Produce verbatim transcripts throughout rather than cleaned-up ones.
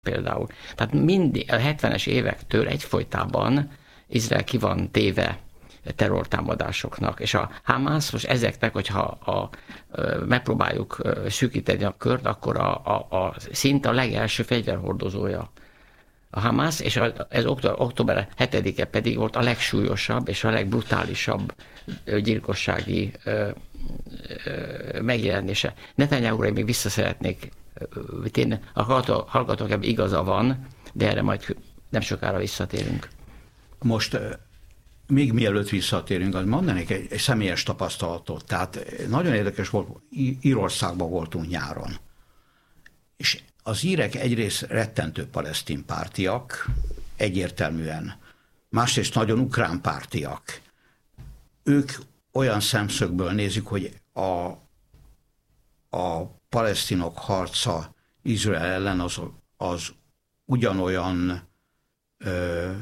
például. Tehát mindig a hetvenes évektől egyfolytában Izrael ki van téve terrortámadásoknak, és a Hamász most ezeknek, hogyha a, a, megpróbáljuk szűkíteni a kört, akkor a, a, a szinte a legelső fegyverhordozója a Hamász, és ez október hetedike pedig volt a legsúlyosabb és a legbrutálisabb gyilkossági ö, ö, megjelenése. Netanyahu-ra még vissza szeretnék, tényleg a hallgatók ebben igaza van, de erre majd nem sokára visszatérünk. Most még mielőtt visszatérünk, az mondanék egy, egy személyes tapasztalatot. Tehát nagyon érdekes volt, Írországban voltunk nyáron, és az írek egyrészt rettentő palesztin pártiak, egyértelműen, másrészt nagyon ukrán pártiak. Ők olyan szemszögből nézik, hogy a, a palesztinok harca Izrael ellen az, az ugyanolyan ö,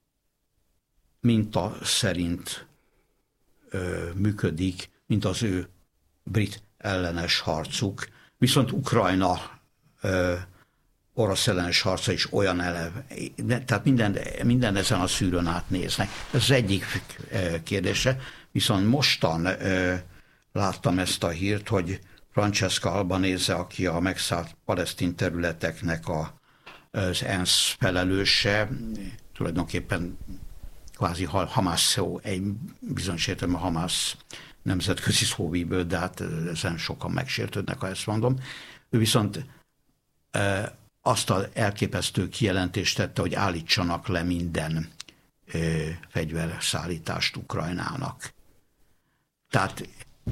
minta szerint ö, működik, mint az ő brit ellenes harcuk. Viszont Ukrajna ö, orosz ellenes harca is olyan eleve. Tehát minden, minden ezen a szűrőn átnéznek. Ez az egyik kérdése. Viszont mostan ö, láttam ezt a hírt, hogy Francesca Albanese, aki a megszállt palesztin területeknek a, az ENSZ felelőse, tulajdonképpen kvázi Hamász szó, egy bizonyos értelemben Hamász nemzetközi szóvívő, de hát ezen sokan megsértődnek, ha ezt mondom. Ő viszont e, azt az elképesztő kijelentést tette, hogy állítsanak le minden e, fegyverszállítást Ukrajnának. Tehát,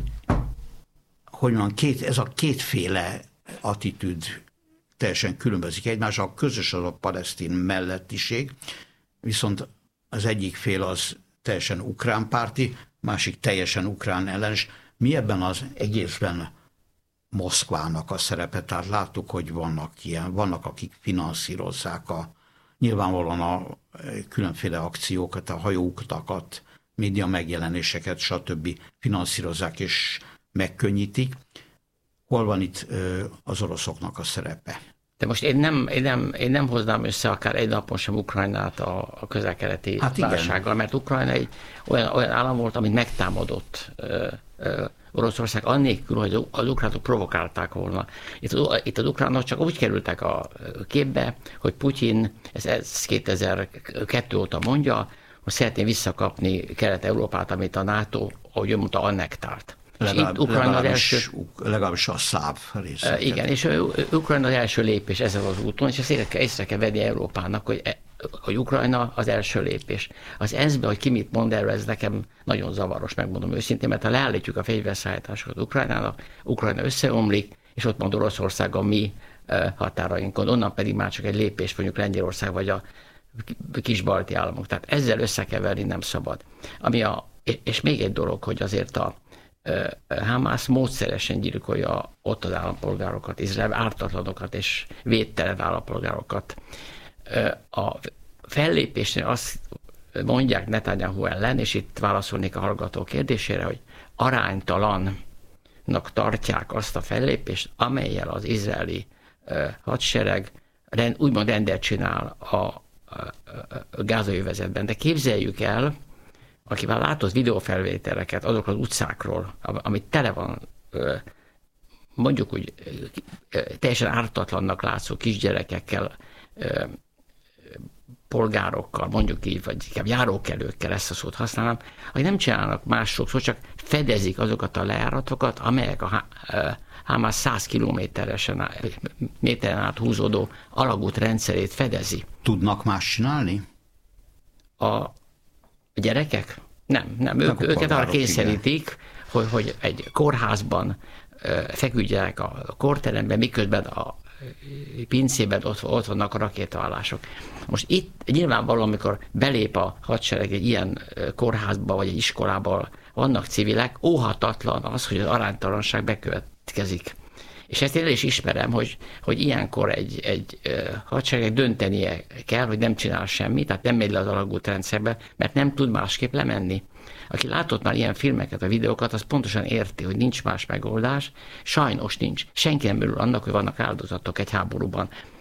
hogy mondjam, két, ez a kétféle attitűd teljesen különbözik egymással, közös az a palesztin mellettiség, viszont az egyik fél az teljesen ukrán párti, másik teljesen ukrán ellenes. Mi ebben az egészben Moszkvának a szerepe? Tehát láttuk, hogy vannak ilyen, vannak, akik finanszírozzák a, nyilvánvalóan a különféle akciókat, a hajóutakat, média megjelenéseket, stb. Finanszírozzák és megkönnyítik. Hol van itt az oroszoknak a szerepe? De most én nem, én, nem, én nem hoznám össze akár egy napon sem Ukrajnát a, a közel-keleti hát válsággal, mert Ukrajna egy olyan, olyan állam volt, amit megtámadott ö, ö, Oroszország, annélkül, hogy az ukránok provokálták volna. Itt, itt az ukránok csak úgy kerültek a képbe, hogy Putyin, ez, ez kétezer-kettő óta mondja, hogy szeretné visszakapni Kelet-Európát, amit a NATO, ahogy ő mondta, annektált. Legalább, legalábbis, első, legalábbis a szláv részeket. Igen, és Ukrajna az első lépés ezen az úton, és ezt észre, észre kell venni Európának, hogy, hogy Ukrajna az első lépés. Az ENSZ-ben, hogy ki mit mond erről, ez nekem nagyon zavaros, megmondom őszintén, mert ha leállítjuk a fegyverszállításokat Ukrajnának, Ukrajna összeomlik, és ott mond Oroszország a mi határainkon, onnan pedig már csak egy lépés, mondjuk Lengyelország vagy a kis balti államok. Tehát ezzel összekeverni nem szabad. Ami a, és még egy dolog, hogy azért a Hamász módszeresen gyilkolja ott az állampolgárokat, Izrael ártatlanokat és védtelen állampolgárokat. A fellépésnél azt mondják Netanyahu ellen, és itt válaszolnék a hallgató kérdésére, hogy aránytalannak tartják azt a fellépést, amellyel az izraeli hadsereg rend, úgymond rendet csinál a, a, a gázai övezetben. De képzeljük el, akivel látott videófelvételeket azok az utcákról, amit tele van, mondjuk úgy teljesen ártatlannak látszó kisgyerekekkel, polgárokkal, mondjuk így, vagy inkább járókelőkkel, ezt a szót használom, hogy nem csinálnak más sokszor, csak fedezik azokat a lejáratokat, amelyek a Hamász száz kilométeresen méteren át húzódó alagút rendszerét fedezi. Tudnak más csinálni? A A gyerekek? Nem, nem. Ők, őket arra kényszerítik, hogy, hogy egy kórházban uh, feküdjenek a kórteremben, miközben a pincében ott, ott vannak a rakétaállások. Most itt nyilvánvalóan, amikor belép a hadsereg egy ilyen kórházba vagy egy iskolába, vannak civilek, óhatatlan az, hogy az aránytalanság bekövetkezik. És ezt én is ismerem, hogy, hogy ilyenkor egy, egy hadsereg döntenie kell, hogy nem csinál semmit, tehát nem megy le az alagút rendszerbe, mert nem tud másképp lemenni. Aki látott már ilyen filmeket, a videókat, az pontosan érti, hogy nincs más megoldás. Sajnos nincs. Senki nem örül annak, hogy vannak áldozatok egy háborúban.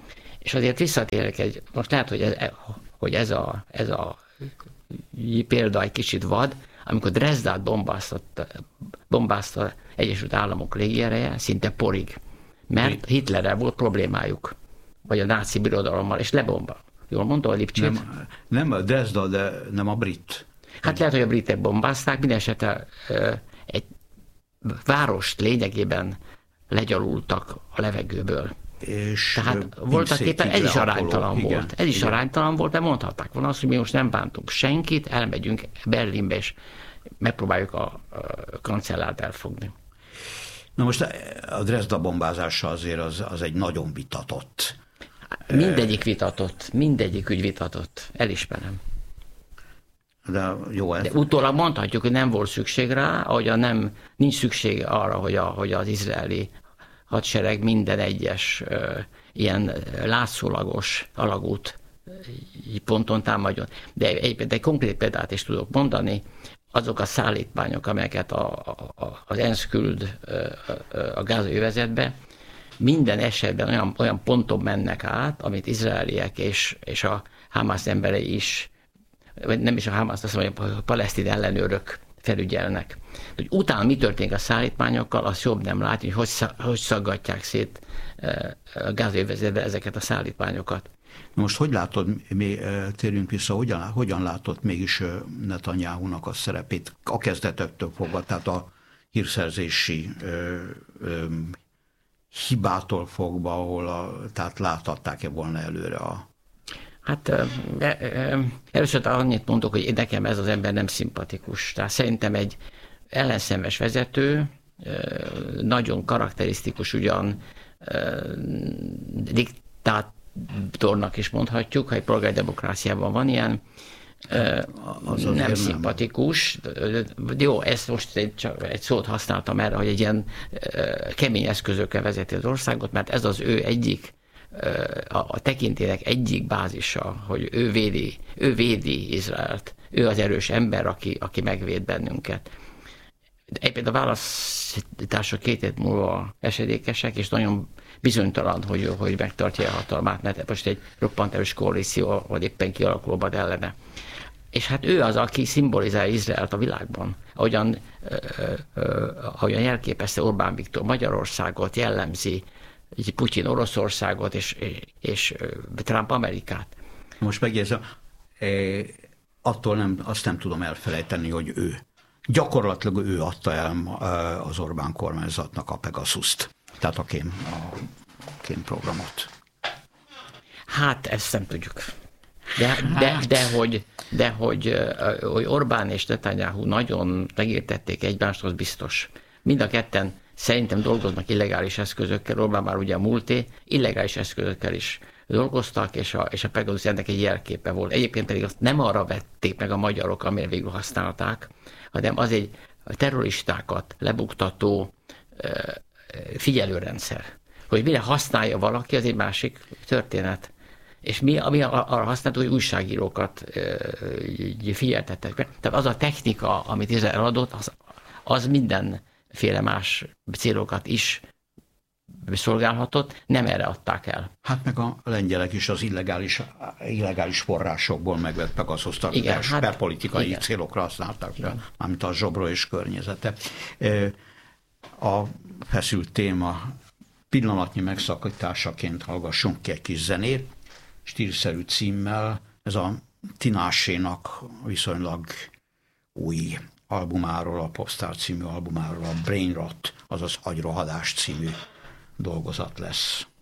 És azért visszatérek egy, most lehet, hogy ez, hogy ez a, ez a példa egy kicsit vad, amikor Dresdát bombáztatta, bombázta Egyesült Államok légiereje, szinte porig, mert Hitlerrel volt problémájuk, vagy a náci birodalommal, és lebomba. Jól mondta a Lipcsét? Nem, nem a Dresda, de nem a brit. Hát lehet, hogy a britek bombázták, minden esetre egy várost lényegében legyalultak a levegőből. És tehát voltak éppen ez is aránytalan igen, volt. Ez is igen. aránytalan volt, de mondhatták volna azt, hogy mi most nem bántunk senkit, elmegyünk Berlinbe, és megpróbáljuk a, a kancellárt elfogni. Na most a Dresda bombázása azért az, az egy nagyon vitatott. Mindegyik vitatott, mindegyik ügy vitatott, elismerem. De jó, ez... De utólag mondhatjuk, hogy nem volt szükség rá, ahogyan nem, nincs szükség arra, hogy, a, hogy az izraeli hadsereg minden egyes ö, ilyen látszólagos alagút ponton támadjon. De egy, egy konkrét példát is tudok mondani, azok a szállítmányok, amelyeket a, a, az ENSZ küld a gázai övezetbe, minden esetben olyan, olyan ponton mennek át, amit izraeliek és, és a Hamász emberei is, vagy nem is a Hamász, azt mondja, a palesztin ellenőrök felügyelnek. Hogy utána mi történik a szállítmányokkal, azt jobb nem látni, hogy hogy, hogy szaggatják szét a gázai övezetbe ezeket a szállítmányokat. Most hogy látod, mi térjünk vissza, hogyan, hogyan látod mégis Netanyahunak a szerepét a kezdetektől fogva, tehát a hírszerzési ö, ö, hibától fogva, ahol a, tehát láthatták-e volna előre a... Hát de, először annyit mondok, hogy nekem ez az ember nem szimpatikus. Tehát szerintem egy ellenszenves vezető, nagyon karakterisztikus ugyan diktátornak is mondhatjuk, ha egy polgári demokráciában van ilyen, az nem az szimpatikus. Nem. Jó, ezt most egy, csak egy szót használtam erre, hogy egy ilyen kemény eszközökkel vezeti az országot, mert ez az ő egyik, a, a tekintélynek egyik bázisa, hogy ő védi, ő védi Izraelt. Ő az erős ember, aki, aki megvéd bennünket. Egyébként a választások két hét múlva esedékesek, és nagyon bizonytalan, hogy, hogy megtartja a hatalmát, mert most egy roppant erős koalíció, vagy éppen kialakulóban ellene. És hát ő az, aki szimbolizálja Izraelt a világban. Ahogyan, ö, ö, ahogyan jelképezte Orbán Viktor Magyarországot, jellemzi Putyin Oroszországot, és, és Trump Amerikát. Most megjegyzem, attól nem, azt nem tudom elfelejteni, hogy ő. Gyakorlatilag ő adta el az Orbán kormányzatnak a Pegasuszt, tehát a kém, a kémprogramot. Hát ezt nem tudjuk. De, de, de, hogy, de hogy, hogy Orbán és Netanyahu nagyon megértették egymást, az biztos. Mind a ketten szerintem dolgoznak illegális eszközökkel, Orbán már ugye a múlté, illegális eszközökkel is dolgoztak, és a, és a Pegasus ennek egy jelképe volt. Egyébként pedig azt nem arra vették meg a magyarok, amire végül használták, hanem az egy terroristákat lebuktató figyelőrendszer. Hogy mire használja valaki, az egy másik történet. És mi, ami arra használtuk, hogy újságírókat figyeltettek meg. Tehát az a technika, amit Izrael adott, az, az mindenféle más célokat is szolgálhatott, nem erre adták el. Hát meg a lengyelek is az illegális, illegális forrásokból megvett Pegasuszt, hát, per politikai igen. célokra használták fel, mármint a Zsobro és környezete. A feszült téma pillanatnyi megszakításaként hallgassunk ki egy kis zenét, stílszerű címmel, ez a Tinashénak viszonylag új albumáról, a Popstar című albumáról, a Brain Rot, azaz Agyrohadás című dolgozat lesz.